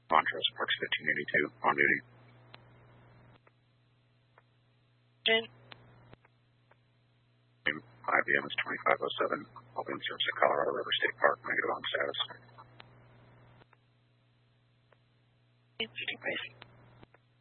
Montrose Parks 1582, on duty. IBM is 2507, I'll be in service at Colorado River State Park, negative on status. 50 basic.